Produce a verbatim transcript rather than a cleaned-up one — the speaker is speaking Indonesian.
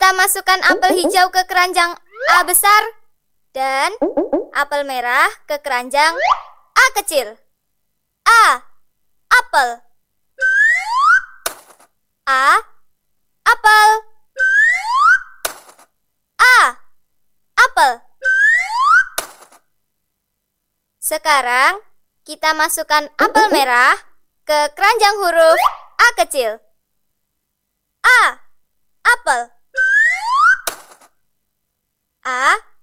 Kita masukkan apel hijau ke keranjang A besar dan apel merah ke keranjang A kecil. A. Apel. A. Apel. A. Apel. Sekarang kita masukkan apel merah ke keranjang huruf A kecil. A. Apel. A.